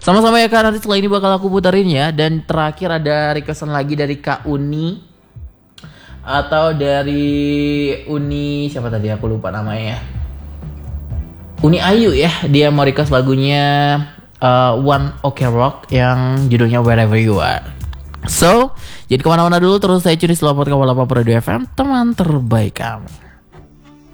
Sama-sama ya Kak, nanti setelah ini bakal aku puterin ya. Dan terakhir ada requestan lagi dari Kak Uni, atau dari Uni, siapa tadi aku lupa namanya. Uni Ayu ya, dia mau request lagunya One Ok Rock yang judulnya Wherever You Are. So, jadi kemana-mana dulu, terus saya curi selamat kawan 8 FM, teman terbaik kamu.